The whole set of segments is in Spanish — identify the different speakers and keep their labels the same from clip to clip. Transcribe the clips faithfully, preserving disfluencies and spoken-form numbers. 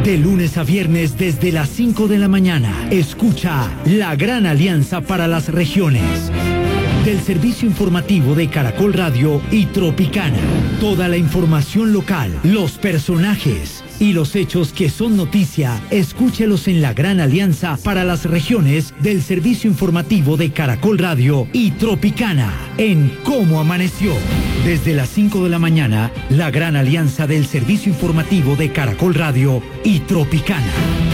Speaker 1: De lunes a viernes desde las cinco de la mañana, escucha La Gran Alianza para las Regiones. Del servicio informativo de Caracol Radio y Tropicana. Toda la información local, los personajes y los hechos que son noticia, escúchelos en La Gran Alianza para las Regiones del servicio informativo de Caracol Radio y Tropicana en Cómo Amaneció. Desde las cinco de la mañana, La Gran Alianza del servicio informativo de Caracol Radio y Tropicana.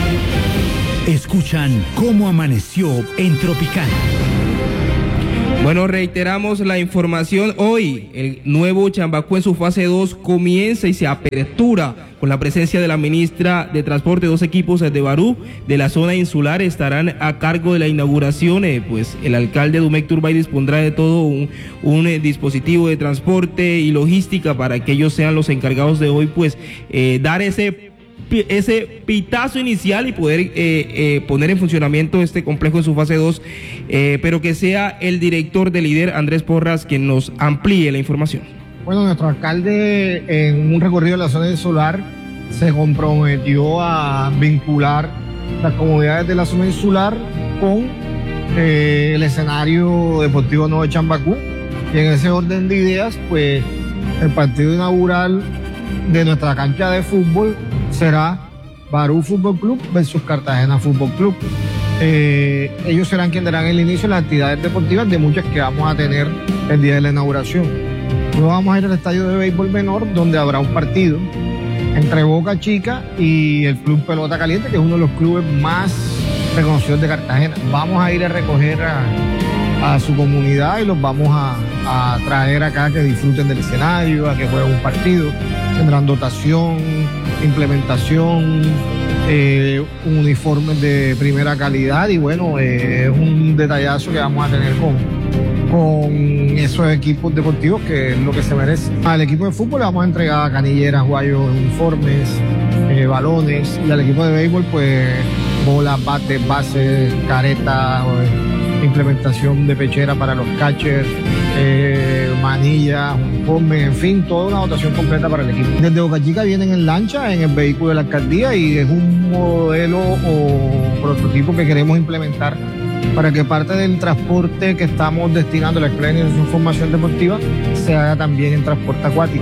Speaker 1: Escuchan Cómo Amaneció en Tropicana.
Speaker 2: Bueno, reiteramos la información. Hoy el nuevo Chambacú en su fase dos comienza y se apertura con la presencia de la ministra de Transporte. Dos equipos de Barú de la zona insular estarán a cargo de la inauguración. Eh, pues el alcalde Dumec Turbay dispondrá de todo un, un eh, dispositivo de transporte y logística para que ellos sean los encargados de hoy, pues eh, dar ese ese pitazo inicial y poder eh, eh, poner en funcionamiento este complejo en su fase dos, eh, pero que sea el director de Líder, Andrés Porras, quien nos amplíe la información.
Speaker 3: Bueno, nuestro alcalde en un recorrido de la zona insular se comprometió a vincular las comunidades de la zona insular con eh, el escenario deportivo nuevo de Chambacú, y en ese orden de ideas, pues el partido inaugural de nuestra cancha de fútbol será Barú Fútbol Club versus Cartagena Fútbol Club. Eh, ellos serán quienes darán el inicio de las actividades deportivas de muchas que vamos a tener el día de la inauguración. Luego vamos a ir al estadio de béisbol menor, donde habrá un partido entre Boca Chica y el Club Pelota Caliente, que es uno de los clubes más reconocidos de Cartagena. Vamos a ir a recoger a, a su comunidad y los vamos a, a traer acá a que disfruten del escenario, a que jueguen un partido. Tendrán dotación, implementación, eh, uniformes de primera calidad y bueno, eh, es un detallazo que vamos a tener con, con esos equipos deportivos, que es lo que se merece. Al equipo de fútbol le vamos a entregar canilleras, guayos, uniformes, eh, balones, y al equipo de béisbol pues bolas, bates, bases, caretas, eh, implementación de pechera para los catchers, eh, manillas, uniformes, en fin, toda una dotación completa para el equipo. Desde Boca Chica vienen en lancha en el vehículo de la alcaldía y es un modelo o prototipo que queremos implementar para que parte del transporte que estamos destinando a la Escuela de Iniciación y Formación Deportiva se haga también en transporte acuático.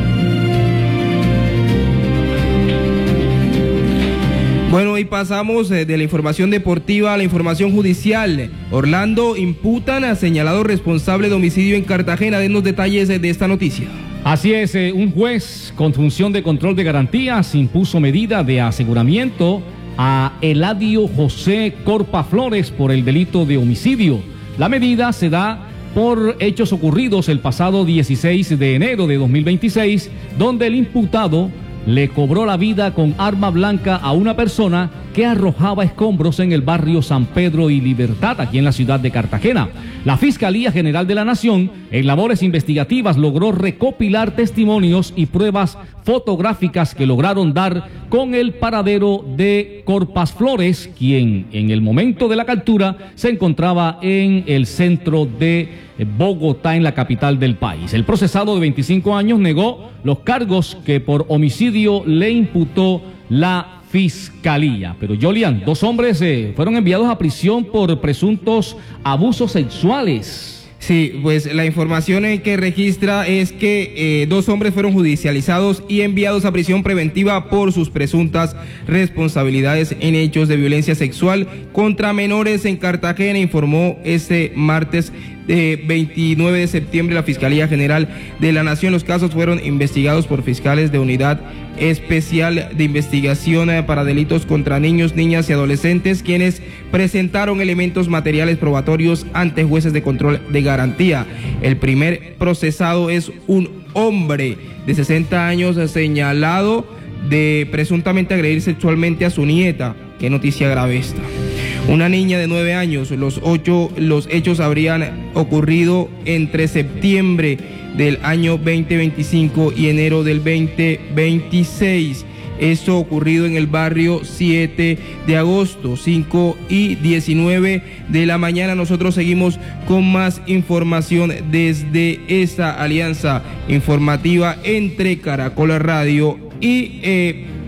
Speaker 2: Bueno, y pasamos eh, de la información deportiva a la información judicial. Orlando imputan a señalado responsable de homicidio en Cartagena. Denos detalles eh, de esta noticia.
Speaker 4: Así es, eh, un juez con función de control de garantías impuso medida de aseguramiento a Eladio José Corpa Flores por el delito de homicidio. La medida se da por hechos ocurridos el pasado dieciséis de enero de dos mil veintiséis, donde el imputado le cobró la vida con arma blanca a una persona que arrojaba escombros en el barrio San Pedro y Libertad, aquí en la ciudad de Cartagena. La Fiscalía General de la Nación, en labores investigativas, logró recopilar testimonios y pruebas fotográficas que lograron dar con el paradero de Corpas Flores, quien en el momento de la captura se encontraba en el centro de Bogotá, en la capital del país. El procesado de veinticinco años negó los cargos que por homicidio le imputó la Fiscalía. Pero Yolian, dos hombres eh, fueron enviados a prisión por presuntos abusos sexuales.
Speaker 2: Sí, pues la información que registra es que eh, dos hombres fueron judicializados y enviados a prisión preventiva por sus presuntas responsabilidades en hechos de violencia sexual contra menores en Cartagena, informó este martes de veintinueve de septiembre la Fiscalía General de la Nación. Los casos fueron investigados por fiscales de Unidad Especial de Investigación para Delitos contra Niños, Niñas y Adolescentes, quienes presentaron elementos materiales probatorios ante jueces de control de garantía. El primer procesado es un hombre de sesenta años señalado de presuntamente agredir sexualmente a su nieta. Qué noticia grave esta. Una niña de nueve años. Los ocho, los hechos habrían ocurrido entre septiembre del año veinte veinticinco y enero del veinte veintiséis. Esto ocurrido en el barrio siete de agosto, cinco y diecinueve de la mañana. Nosotros seguimos con más información desde esta alianza informativa entre Caracol Radio y eh,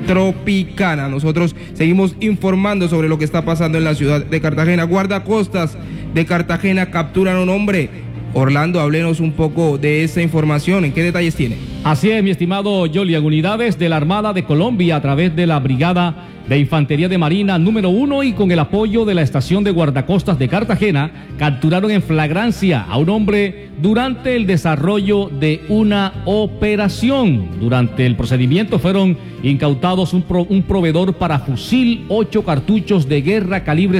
Speaker 2: Tropicana. Nosotros seguimos informando sobre lo que está pasando en la ciudad de Cartagena. Guardacostas de Cartagena capturan a un hombre. Orlando, háblenos un poco de esa información. ¿En qué detalles tiene?
Speaker 4: Así es, mi estimado Jolian. Unidades de la Armada de Colombia a través de la Brigada de Infantería de Marina número uno y con el apoyo de la Estación de Guardacostas de Cartagena capturaron en flagrancia a un hombre durante el desarrollo de una operación. Durante el procedimiento fueron incautados un, pro, un proveedor para fusil, ocho cartuchos de guerra calibre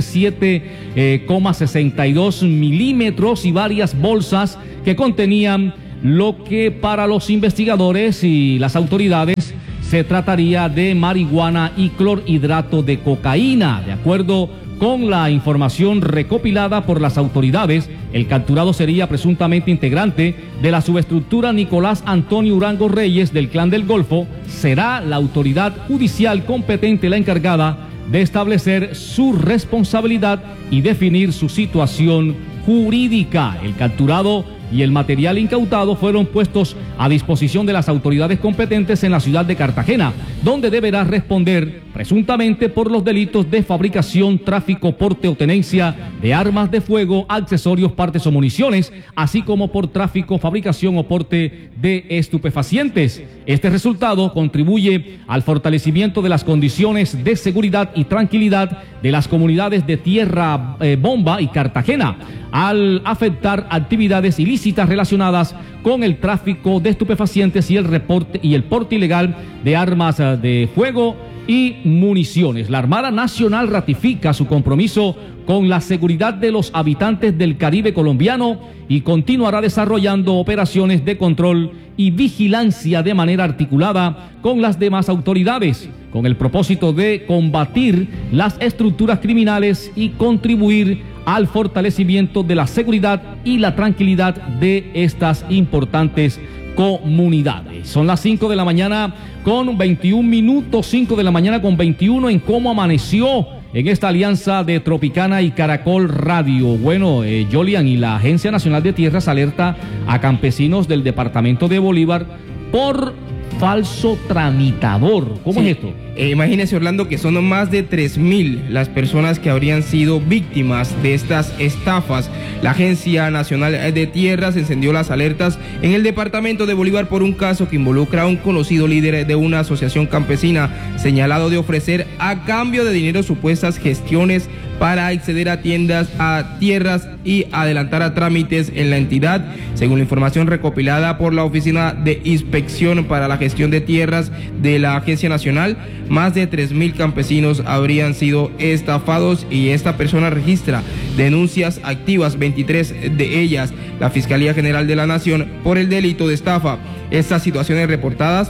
Speaker 4: siete coma sesenta y dos milímetros y varias bolsas que contenían lo que para los investigadores y las autoridades se trataría de marihuana y clorhidrato de cocaína. De acuerdo con la información recopilada por las autoridades, el capturado sería presuntamente integrante de la subestructura Nicolás Antonio Urango Reyes del Clan del Golfo. Será la autoridad judicial competente la encargada de establecer su responsabilidad y definir su situación jurídica. El capturado y el material incautado fueron puestos a disposición de las autoridades competentes en la ciudad de Cartagena, donde deberá responder presuntamente por los delitos de fabricación, tráfico, porte o tenencia de armas de fuego, accesorios, partes o municiones, así como por tráfico, fabricación o porte de estupefacientes. Este resultado contribuye al fortalecimiento de las condiciones de seguridad y tranquilidad de las comunidades de Tierra eh, Bomba y Cartagena, al afectar actividades ilícitas relacionadas con el tráfico de estupefacientes y el reporte y el porte ilegal de armas de fuego y municiones. La Armada Nacional ratifica su compromiso con la seguridad de los habitantes del Caribe colombiano y continuará desarrollando operaciones de control y vigilancia de manera articulada con las demás autoridades, con el propósito de combatir las estructuras criminales y contribuir al fortalecimiento de la seguridad y la tranquilidad de estas importantes comunidades. Son las cinco de la mañana con veintiún minutos, cinco de la mañana con veintiuno en cómo amaneció en esta alianza de Tropicana y Caracol Radio. Bueno, eh, Jolian, y la Agencia Nacional de Tierras alerta a campesinos del departamento de Bolívar por falso tramitador. ¿Cómo sí. es esto?
Speaker 2: Eh, imagínese, Orlando, que son más de tres mil las personas que habrían sido víctimas de estas estafas. La Agencia Nacional de Tierras encendió las alertas en el departamento de Bolívar por un caso que involucra a un conocido líder de una asociación campesina señalado de ofrecer a cambio de dinero supuestas gestiones para acceder a tiendas, a tierras y adelantar a trámites en la entidad. Según la información recopilada por la Oficina de Inspección para la Gestión de Tierras de la Agencia Nacional, más de tres mil campesinos habrían sido estafados y esta persona registra denuncias activas, veintitrés de ellas, la Fiscalía General de la Nación, por el delito de estafa. Estas situaciones reportadas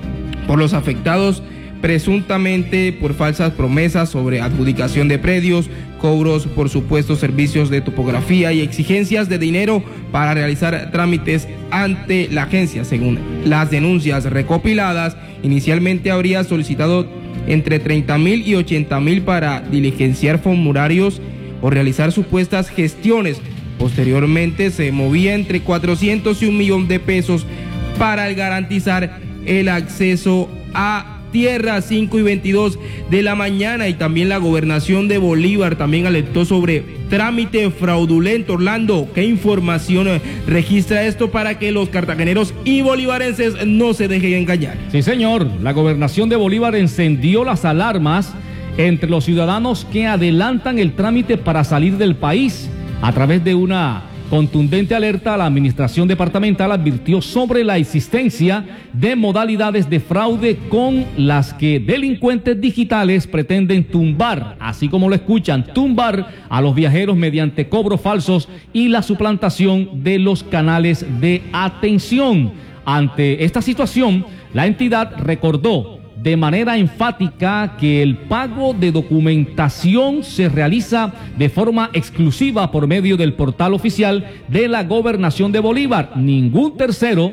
Speaker 2: por los afectados presuntamente por falsas promesas sobre adjudicación de predios, cobros por supuestos servicios de topografía y exigencias de dinero para realizar trámites ante la agencia. Según las denuncias recopiladas, inicialmente habría solicitado entre treinta mil y ochenta mil para diligenciar formularios o realizar supuestas gestiones. Posteriormente se movía entre cuatrocientos y un millón de pesos para garantizar el acceso a tierra. Cinco y veintidós de la mañana, y también la Gobernación de Bolívar también alertó sobre trámite fraudulento. Orlando, ¿qué información registra esto para que los cartageneros y bolivarenses no se dejen engañar?
Speaker 4: Sí, señor, la Gobernación de Bolívar encendió las alarmas entre los ciudadanos que adelantan el trámite para salir del país. A través de una contundente alerta, la administración departamental advirtió sobre la existencia de modalidades de fraude con las que delincuentes digitales pretenden tumbar, así como lo escuchan, tumbar a los viajeros mediante cobros falsos y la suplantación de los canales de atención. Ante esta situación, la entidad recordó de manera enfática que el pago de documentación se realiza de forma exclusiva por medio del portal oficial de la Gobernación de Bolívar. Ningún tercero,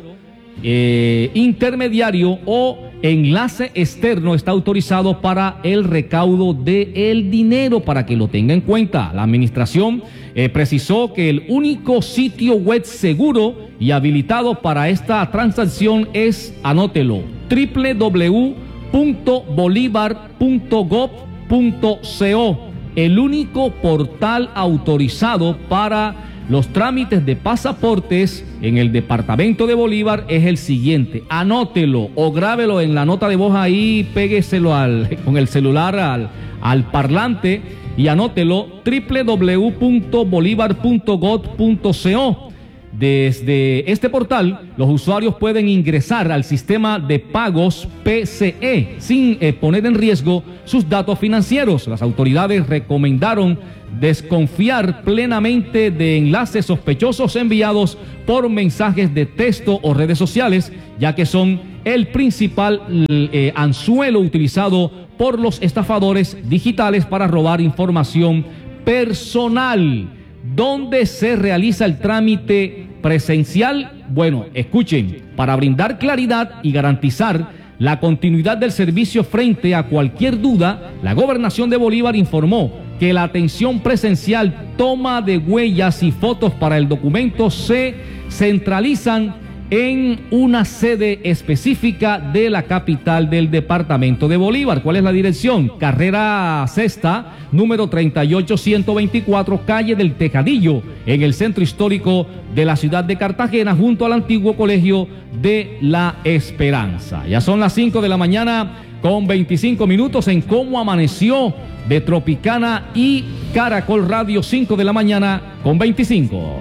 Speaker 4: eh, intermediario o enlace externo está autorizado para el recaudo del dinero, para que lo tenga en cuenta. La administración eh, precisó que el único sitio web seguro y habilitado para esta transacción es, anótelo, doble u doble u doble u punto bolívar punto gob punto co, el único portal autorizado para los trámites de pasaportes en el departamento de Bolívar es el siguiente. Anótelo o grábelo en la nota de voz ahí, pégueselo al, con el celular al, al parlante y anótelo: doble u doble u doble u punto bolívar punto gob punto co. Desde este portal, los usuarios pueden ingresar al sistema de pagos P C E sin eh, poner en riesgo sus datos financieros. Las autoridades recomendaron desconfiar plenamente de enlaces sospechosos enviados por mensajes de texto o redes sociales, ya que son el principal eh, anzuelo utilizado por los estafadores digitales para robar información personal. ¿Dónde se realiza el trámite presencial? Bueno, escuchen, para brindar claridad y garantizar la continuidad del servicio frente a cualquier duda, la Gobernación de Bolívar informó que la atención presencial, toma de huellas y fotos para el documento se centralizan en una sede específica de la capital del departamento de Bolívar. ¿Cuál es la dirección? Carrera Sexta, número treinta y ocho ciento veinticuatro, calle del Tejadillo, en el centro histórico de la ciudad de Cartagena, junto al antiguo Colegio de la Esperanza. Ya son las cinco de la mañana con veinticinco minutos en Cómo Amaneció de Tropicana y Caracol Radio, cinco de la mañana con veinticinco.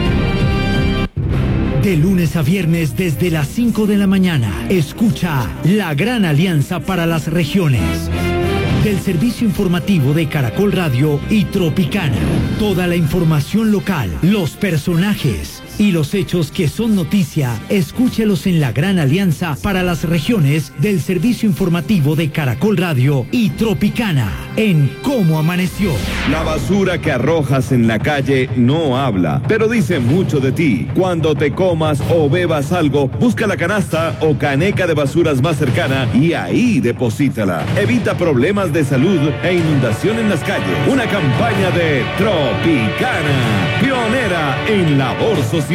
Speaker 1: De lunes a viernes desde las cinco de la mañana, escucha La Gran Alianza para las Regiones. Del servicio informativo de Caracol Radio y Tropicana. Toda la información local, los personajes y los hechos que son noticia, escúchelos en La Gran Alianza para las Regiones del servicio informativo de Caracol Radio y Tropicana en Cómo Amaneció.
Speaker 5: La basura que arrojas en la calle no habla, pero dice mucho de ti. Cuando te comas o bebas algo, busca la canasta o caneca de basuras más cercana y ahí deposítala. Evita problemas de salud e inundación en las calles. Una campaña de Tropicana, pionera en labor social.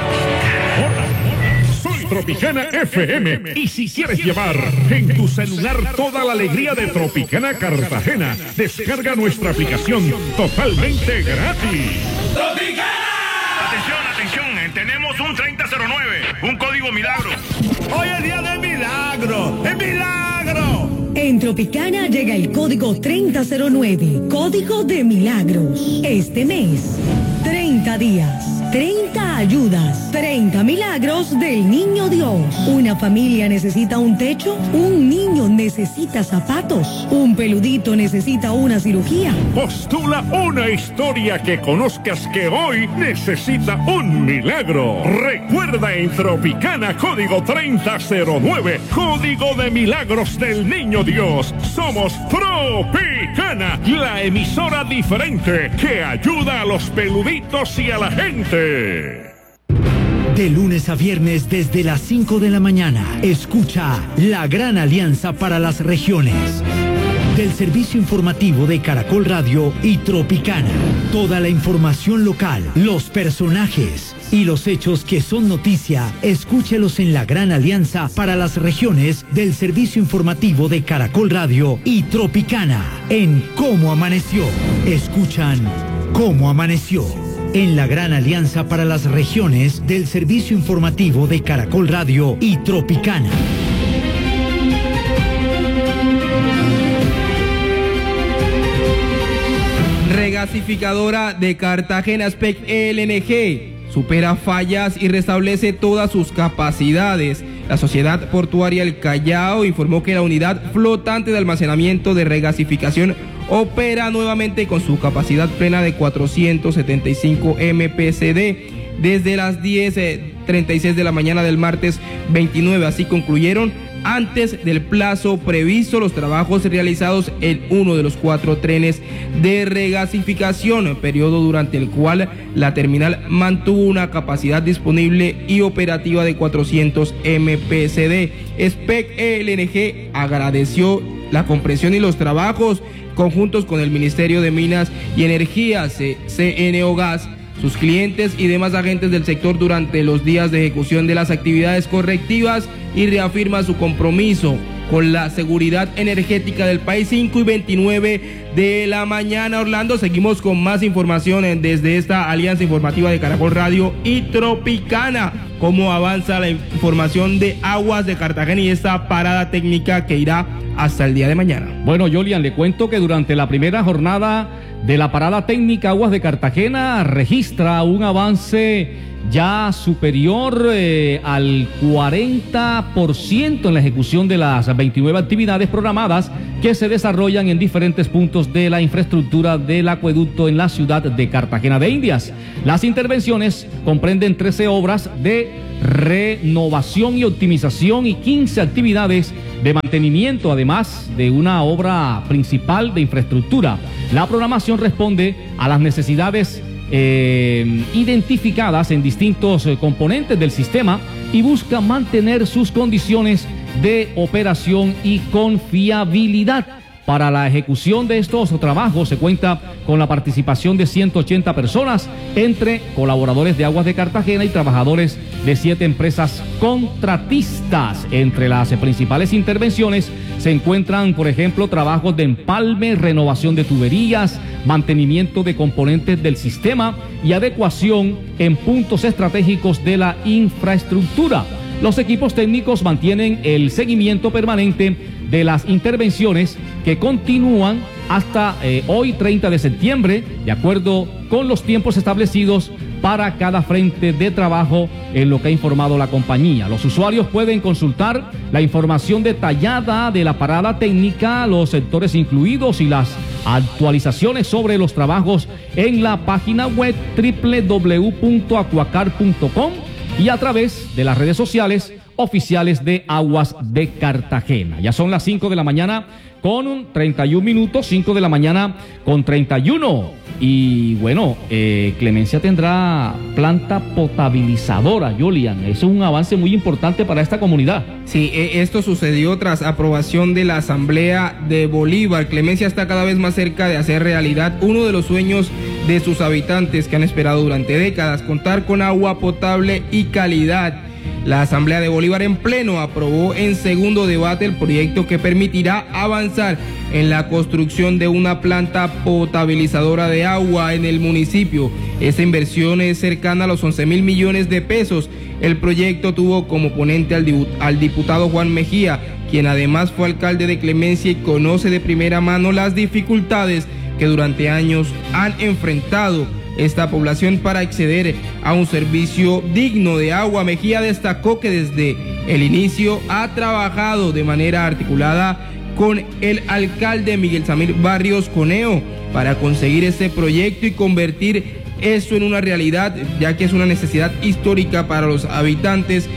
Speaker 6: Hola, soy Tropicana F M y si quieres llevar en tu celular toda la alegría de Tropicana Cartagena, descarga nuestra aplicación totalmente gratis.
Speaker 7: ¡Tropicana! Atención, atención, tenemos un treinta cero nueve, un código milagro.
Speaker 8: Hoy es día de milagro, ¡es milagro!
Speaker 9: En Tropicana llega el código treinta cero nueve, código de milagros. Este mes, treinta días, treinta ayudas, treinta milagros del Niño Dios. Una familia necesita un techo, un niño necesita zapatos, un peludito necesita una cirugía.
Speaker 6: Postula una historia que conozcas que hoy necesita un milagro. Recuerda en Tropicana código treinta cero nueve, código de milagros del Niño Dios. Somos Tropicana, la emisora diferente que ayuda a los peluditos y a la gente.
Speaker 1: De lunes a viernes desde las cinco de la mañana, escucha La Gran Alianza para las Regiones. Del servicio informativo de Caracol Radio y Tropicana. Toda la información local, los personajes y los hechos que son noticia, escúchelos en La Gran Alianza para las Regiones del servicio informativo de Caracol Radio y Tropicana en Cómo Amaneció. Escuchan Cómo Amaneció en La Gran Alianza para las Regiones del servicio informativo de Caracol Radio y Tropicana.
Speaker 2: Regasificadora de Cartagena S P E C L N G supera fallas y restablece todas sus capacidades. La Sociedad Portuaria El Callao informó que la unidad flotante de almacenamiento de regasificación opera nuevamente con su capacidad plena de cuatrocientos setenta y cinco M P C D desde las diez treinta y seis de la mañana del martes veintinueve. Así concluyeron antes del plazo previsto los trabajos realizados en uno de los cuatro trenes de regasificación, periodo durante el cual la terminal mantuvo una capacidad disponible y operativa de cuatrocientos M P C D. S P E C L N G agradeció la comprensión y los trabajos conjuntos con el Ministerio de Minas y Energía, C N O Gas, sus clientes y demás agentes del sector durante los días de ejecución de las actividades correctivas y reafirma su compromiso con la seguridad energética del país. Cinco y veintinueve de la mañana, Orlando. Seguimos con más información desde esta alianza informativa de Caracol Radio y Tropicana. Cómo avanza la información de Aguas de Cartagena y esta parada técnica que irá hasta el día de mañana.
Speaker 4: Bueno, Yolian, le cuento que durante la primera jornada de la parada técnica, Aguas de Cartagena registra un avance ya superior eh, al cuarenta por ciento en la ejecución de las veintinueve actividades programadas que se desarrollan en diferentes puntos de la infraestructura del acueducto en la ciudad de Cartagena de Indias. Las intervenciones comprenden trece obras de renovación y optimización y quince actividades de mantenimiento, además de una obra principal de infraestructura. La programación responde a las necesidades Eh, identificadas en distintos eh, componentes del sistema y busca mantener sus condiciones de operación y confiabilidad. Para la ejecución de estos trabajos se cuenta con la participación de ciento ochenta personas entre colaboradores de Aguas de Cartagena y trabajadores de siete empresas contratistas. Entre las principales intervenciones se encuentran, por ejemplo, trabajos de empalme, renovación de tuberías, mantenimiento de componentes del sistema y adecuación en puntos estratégicos de la infraestructura. Los equipos técnicos mantienen el seguimiento permanente de las intervenciones que continúan hasta eh, hoy treinta de septiembre, de acuerdo con los tiempos establecidos para cada frente de trabajo, en lo que ha informado la compañía. Los usuarios pueden consultar la información detallada de la parada técnica, los sectores incluidos y las actualizaciones sobre los trabajos en la página web doble u doble u doble u punto acuacar punto com y a través de las redes sociales oficiales de Aguas de Cartagena. Ya son las cinco de la mañana con treinta y un minutos, cinco de la mañana con treinta y uno. Y bueno, eh, Clemencia tendrá planta potabilizadora, Yolian. Eso es un avance muy importante para esta comunidad.
Speaker 2: Sí, esto sucedió tras aprobación de la Asamblea de Bolívar. Clemencia está cada vez más cerca de hacer realidad uno de los sueños de sus habitantes que han esperado durante décadas: contar con agua potable y calidad. La Asamblea de Bolívar en pleno aprobó en segundo debate el proyecto que permitirá avanzar en la construcción de una planta potabilizadora de agua en el municipio. Esta inversión es cercana a los once mil millones de pesos. El proyecto tuvo como ponente al, al diputado Juan Mejía, quien además fue alcalde de Clemencia y conoce de primera mano las dificultades que durante años han enfrentado esta población para acceder a un servicio digno de agua. Mejía destacó que desde el inicio ha trabajado de manera articulada con el alcalde Miguel Samir Barrios Coneo para conseguir este proyecto y convertir esto en una realidad, ya que es una necesidad histórica para los habitantes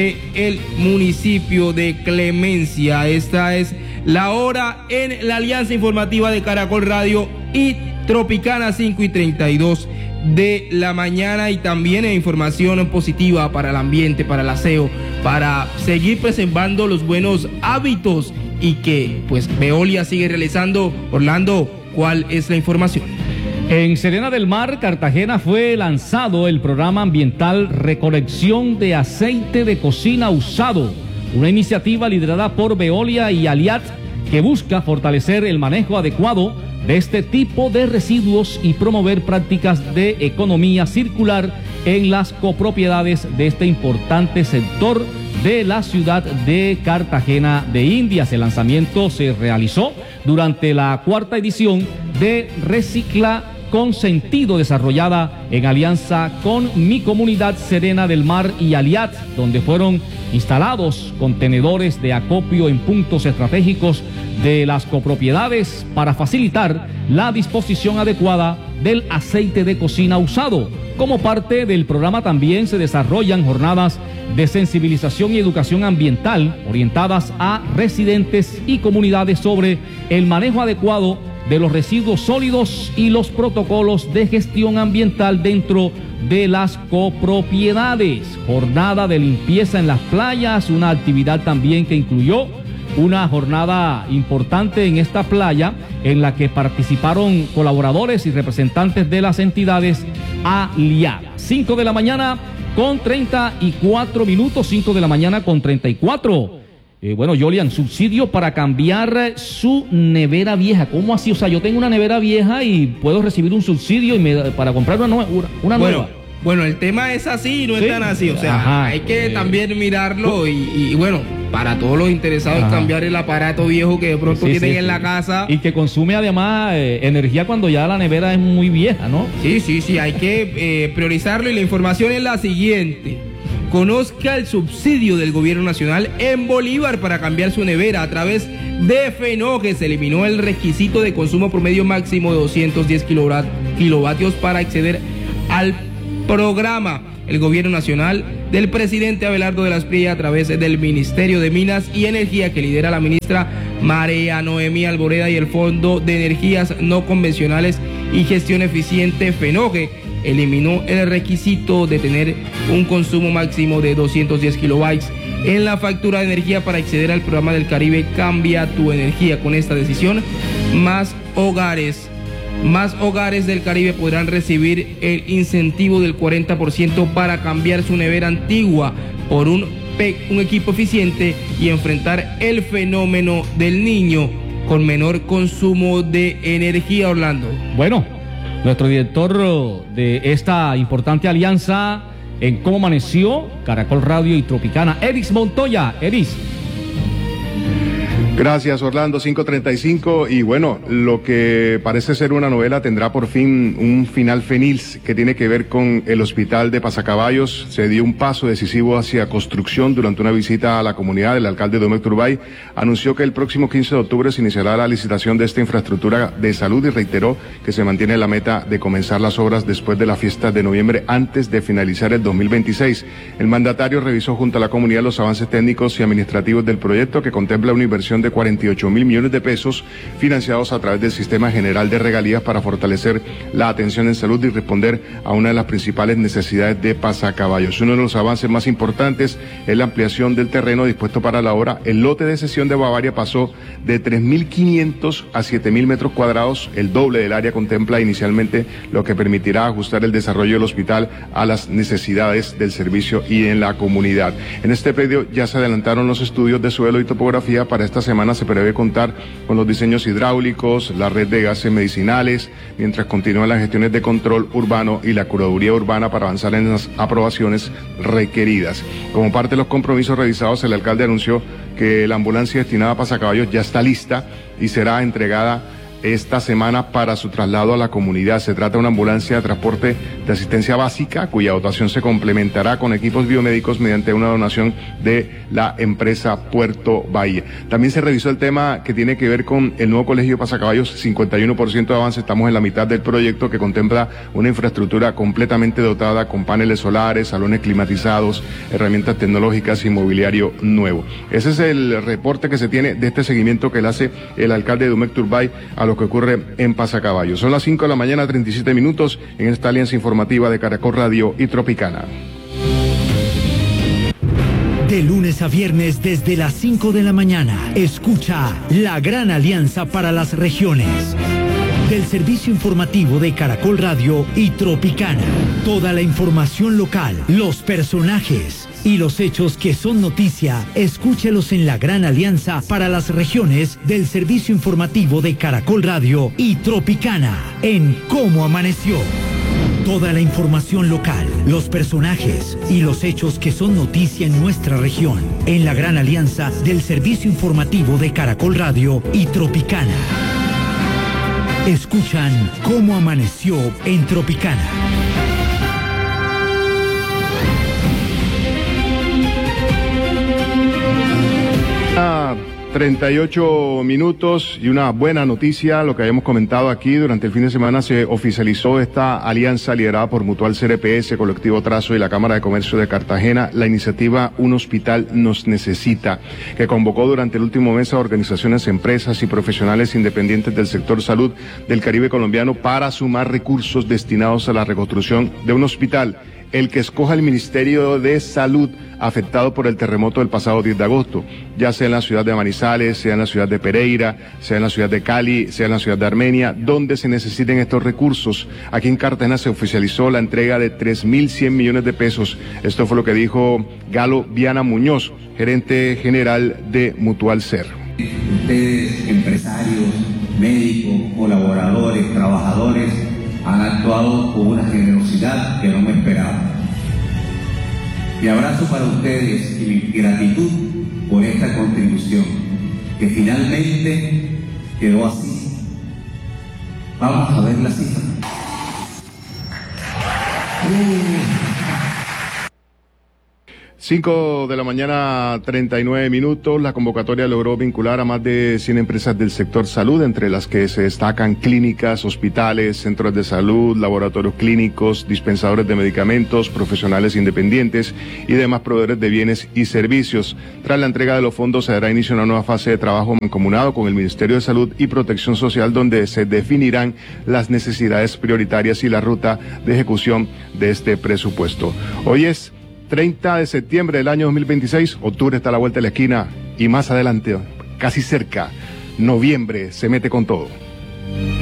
Speaker 2: del municipio de Clemencia. Esta es la hora en la alianza informativa de Caracol Radio y Tropicana, cinco y treinta y dos de la mañana, y también en información positiva para el ambiente, para el aseo, para seguir preservando los buenos hábitos y que pues Veolia sigue realizando. Orlando, ¿cuál es la información?
Speaker 4: En Serena del Mar, Cartagena, fue lanzado el programa ambiental Recolección de Aceite de Cocina Usado, una iniciativa liderada por Veolia y Aliat que busca fortalecer el manejo adecuado de este tipo de residuos y promover prácticas de economía circular en las copropiedades de este importante sector de la ciudad de Cartagena de Indias. El lanzamiento se realizó durante la cuarta edición de Recicla con Sentido, desarrollada en alianza con Mi Comunidad Serena del Mar y Aliat, donde fueron instalados contenedores de acopio en puntos estratégicos de las copropiedades para facilitar la disposición adecuada del aceite de cocina usado. Como parte del programa también se desarrollan jornadas de sensibilización y educación ambiental orientadas a residentes y comunidades sobre el manejo adecuado de los residuos sólidos y los protocolos de gestión ambiental dentro de las copropiedades. Jornada de limpieza en las playas, una actividad también que incluyó una jornada importante en esta playa en la que participaron colaboradores y representantes de las entidades aliadas. cinco de la mañana con treinta y cuatro minutos, cinco de la mañana con treinta y cuatro. Eh, bueno, Yolian, subsidio para cambiar su nevera vieja. ¿Cómo así? O sea, yo tengo una nevera vieja y puedo recibir un subsidio y me, para comprar una, nueva, una
Speaker 2: bueno,
Speaker 4: nueva.
Speaker 2: Bueno, el tema es así, no
Speaker 4: ¿Sí?
Speaker 2: es tan así. O sea,
Speaker 4: Ajá.
Speaker 2: hay que
Speaker 4: Eh,
Speaker 2: también mirarlo y, y bueno, para todos los interesados en cambiar el aparato viejo que de pronto
Speaker 4: Sí,
Speaker 2: tienen
Speaker 4: sí,
Speaker 2: en
Speaker 4: sí.
Speaker 2: la casa.
Speaker 4: Y que consume además eh, energía cuando ya la nevera es muy vieja, ¿no?
Speaker 2: Sí, sí, sí, hay que eh, priorizarlo y la información es la siguiente. Conozca el subsidio del gobierno nacional en Bolívar para cambiar su nevera a través de FENOGE. Se eliminó el requisito de consumo promedio máximo de doscientos diez kilovatios para acceder al programa. El gobierno nacional del presidente Abelardo de las Prias, a través del Ministerio de Minas y Energía que lidera la ministra María Noemí Alboreda y el Fondo de Energías No Convencionales y Gestión Eficiente FENOGE, eliminó el requisito de tener un consumo máximo de doscientos diez kilobytes en la factura de energía para acceder al programa del Caribe Cambia tu Energía. Con esta decisión, más hogares, más hogares del Caribe podrán recibir el incentivo del cuarenta por ciento para cambiar su nevera antigua por un, un equipo eficiente y enfrentar el fenómeno del niño con menor consumo de energía, Orlando.
Speaker 4: Bueno, nuestro director de esta importante alianza en Cómo Amaneció, Caracol Radio y Tropicana, Eris Montoya. Eris.
Speaker 10: Gracias, Orlando. cinco treinta y cinco, y bueno, lo que parece ser una novela tendrá por fin un final feliz que tiene que ver con el hospital de Pasacaballos. Se dio un paso decisivo hacia construcción durante una visita a la comunidad. El alcalde Domecq Turbay anunció que el próximo quince de octubre se iniciará la licitación de esta infraestructura de salud y reiteró que se mantiene la meta de comenzar las obras después de la fiesta de noviembre, antes de finalizar el dos mil veintiséis. El mandatario revisó junto a la comunidad los avances técnicos y administrativos del proyecto, que contempla una inversión de cuarenta y ocho mil millones de pesos financiados a través del Sistema General de Regalías para fortalecer la atención en salud y responder a una de las principales necesidades de Pasacaballos. Uno de los avances más importantes es la ampliación del terreno dispuesto para la obra. El lote de sesión de Bavaria pasó de tres mil quinientos a siete mil metros cuadrados, el doble del área contempla inicialmente, lo que permitirá ajustar el desarrollo del hospital a las necesidades del servicio y en la comunidad. En este predio ya se adelantaron los estudios de suelo y topografía. Para esta semana se prevé contar con los diseños hidráulicos, la red de gases medicinales, mientras continúan las gestiones de control urbano y la curaduría urbana para avanzar en las aprobaciones requeridas. Como parte de los compromisos revisados, el alcalde anunció que la ambulancia destinada a Pasacaballos ya está lista y será entregada esta semana para su traslado a la comunidad. Se trata de una ambulancia de transporte de asistencia básica, cuya dotación se complementará con equipos biomédicos mediante una donación de la empresa Puerto Bahía. También se revisó el tema que tiene que ver con el nuevo colegio de Pasacaballos, cincuenta y uno por ciento de avance. Estamos en la mitad del proyecto, que contempla una infraestructura completamente dotada con paneles solares, salones climatizados, herramientas tecnológicas y mobiliario nuevo. Ese es el reporte que se tiene de este seguimiento que le hace el alcalde de Domecq Turbay a lo que ocurre en Pasacaballos. Son las cinco de la mañana, treinta y siete minutos, en esta alianza informativa de Caracol Radio y Tropicana.
Speaker 1: De lunes a viernes desde las cinco de la mañana, escucha La Gran Alianza para las Regiones. Del servicio informativo de Caracol Radio y Tropicana. Toda la información local, los personajes y los hechos que son noticia, escúchelos en La Gran Alianza para las Regiones del servicio informativo de Caracol Radio y Tropicana en Cómo Amaneció. Toda la información local, los personajes y los hechos que son noticia en nuestra región en La Gran Alianza del servicio informativo de Caracol Radio y Tropicana. Escuchan Cómo Amaneció en Tropicana.
Speaker 10: Ah, treinta y ocho minutos y una buena noticia, lo que habíamos comentado aquí durante el fin de semana. Se oficializó esta alianza liderada por Mutual C R P S, Colectivo Trazo y la Cámara de Comercio de Cartagena, la iniciativa Un Hospital Nos Necesita, que convocó durante el último mes a organizaciones, empresas y profesionales independientes del sector salud del Caribe colombiano para sumar recursos destinados a la reconstrucción de un hospital el que escoja el Ministerio de Salud afectado por el terremoto del pasado diez de agosto, ya sea en la ciudad de Manizales, sea en la ciudad de Pereira, sea en la ciudad de Cali, sea en la ciudad de Armenia, donde se necesiten estos recursos. Aquí en Cartagena se oficializó la entrega de tres mil cien millones de pesos. Esto fue lo que dijo Galo Viana Muñoz, gerente general de Mutual Ser.
Speaker 11: Ustedes, empresarios, médicos, colaboradores, trabajadores, han actuado con una generosidad que no me esperaba. Mi abrazo para ustedes y mi gratitud por esta contribución, que finalmente quedó así. Vamos a ver la cifra.
Speaker 10: cinco de la mañana, treinta y nueve minutos. La convocatoria logró vincular a más de cien empresas del sector salud, entre las que se destacan clínicas, hospitales, centros de salud, laboratorios clínicos, dispensadores de medicamentos, profesionales independientes y demás proveedores de bienes y servicios. Tras la entrega de los fondos se dará inicio a una nueva fase de trabajo mancomunado con el Ministerio de Salud y Protección Social, donde se definirán las necesidades prioritarias y la ruta de ejecución de este presupuesto. Hoy es treinta de septiembre del año dos mil veintiséis, octubre está a la vuelta de la esquina y más adelante, casi cerca, noviembre se mete con todo.